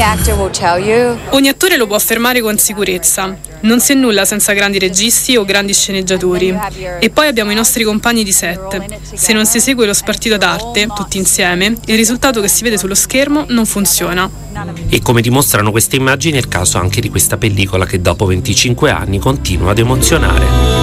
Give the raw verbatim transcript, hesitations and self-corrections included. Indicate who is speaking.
Speaker 1: Ogni attore lo può affermare con sicurezza. Non si è nulla senza grandi registi o grandi sceneggiatori. E poi abbiamo i nostri compagni di set. Se non si segue lo spartito d'arte, tutti insieme, il risultato che si vede sullo schermo non funziona.
Speaker 2: E come dimostrano queste immagini è il caso anche di questa pellicola che dopo venticinque anni continua ad emozionare.